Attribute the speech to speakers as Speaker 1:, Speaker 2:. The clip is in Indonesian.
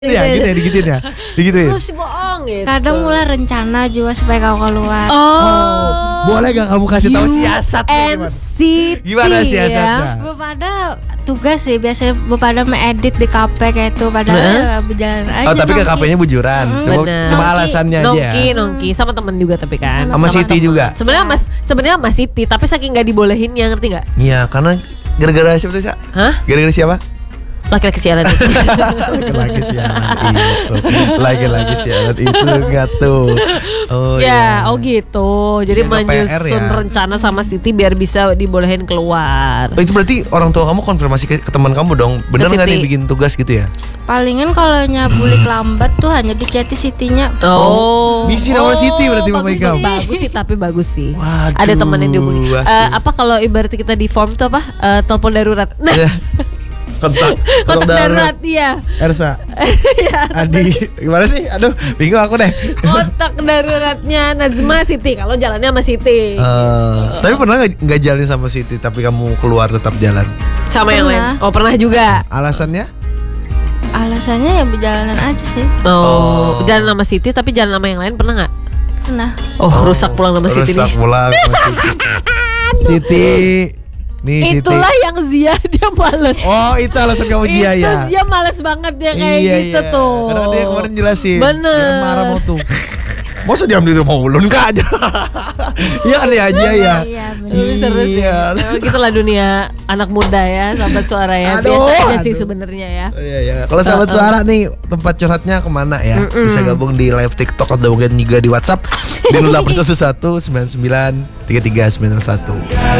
Speaker 1: Ya, gitu ya, digituin ya. Digituin.
Speaker 2: Terus bohong gitu.
Speaker 3: Kadang mulai rencana juga supaya kau keluar.
Speaker 1: Boleh gak kamu kasih tahu siasatnya gimana? Gimana siasatnya?
Speaker 3: Bepada tugas sih biasanya bepada mengedit di kafe kayak itu padahal berjalan aja.
Speaker 1: Oh, tapi ke kafenya bujuran. Cuma alasannya aja.
Speaker 2: Nongki sama temen juga tapi kan.
Speaker 1: Sama Siti juga.
Speaker 2: Sebenarnya Mas Siti, tapi saking nggak dibolehinnya, ngerti nggak?
Speaker 1: Iya, karena gara-gara siapa tuh, Sa?
Speaker 2: Hah?
Speaker 1: Gara-gara siapa?
Speaker 2: Laki-laki siaran itu.
Speaker 1: Laki-laki siaran itu enggak tuh. Oh
Speaker 2: ya, oh gitu. Jadi
Speaker 1: Ini PR
Speaker 2: menyusun
Speaker 1: ya.
Speaker 2: rencana sama Siti biar bisa dibolehin keluar.
Speaker 1: Oh, itu berarti orang tua kamu konfirmasi ke teman kamu dong. Bener
Speaker 2: Ke
Speaker 1: nggak
Speaker 2: Siti.
Speaker 1: nih bikin tugas gitu ya?
Speaker 3: Palingan kalau nyabulik lambat tuh hanya diceti Sitinya.
Speaker 1: Misi nomor Siti berarti Mama Ikam.
Speaker 2: Bagus sih, tapi bagus sih.
Speaker 1: Waduh,
Speaker 2: Ada teman yang dihubungi.
Speaker 1: waduh.
Speaker 2: Apa kalau ibarat kita di form tuh apa? Telepon darurat. Nah,
Speaker 1: Kontak
Speaker 2: darurat iya.
Speaker 1: Ersa. Adi, gimana sih? Aduh, bingung aku deh.
Speaker 2: Kontak daruratnya Nazma Siti. Kalau jalannya sama Siti.
Speaker 1: Tapi pernah nggak jalan sama Siti tapi kamu keluar tetap jalan?
Speaker 2: Sama yang lain.
Speaker 3: Pernah.
Speaker 2: Oh, pernah juga.
Speaker 1: Alasannya?
Speaker 3: Alasannya ya berjalanan aja sih.
Speaker 2: Oh, jalan sama Siti tapi jalan sama yang lain pernah nggak?
Speaker 3: Pernah.
Speaker 2: Oh, rusak pulang sama Siti
Speaker 1: Rusak
Speaker 2: nih.
Speaker 1: pulang sama Siti. Siti. Nih
Speaker 2: Itulah
Speaker 1: Siti.
Speaker 2: yang Zia dia males.
Speaker 1: Oh, itu alasan kamu Zia
Speaker 2: Itu
Speaker 1: ya.
Speaker 2: Zia males banget dia kayak
Speaker 1: Iya,
Speaker 2: gitu
Speaker 1: iya.
Speaker 2: tuh.
Speaker 1: Karena dia kemarin jelasin.
Speaker 2: Bener.
Speaker 1: Jangan marah mau tuh. Masa diam di rumah ulun kak aja. Iya kan ya aja ya.
Speaker 3: Iya benar.
Speaker 2: Lebih seru sih.
Speaker 1: Iya.
Speaker 2: Memang gitulah dunia anak muda ya, sahabat suara ya.
Speaker 1: Aduh,
Speaker 2: Biasa aja sih
Speaker 1: aduh.
Speaker 2: sebenarnya ya.
Speaker 1: Iya ya. Kalau sahabat suara nih tempat curhatnya kemana ya? Bisa gabung di live TikTok atau mungkin juga di WhatsApp di 0811 99 3391.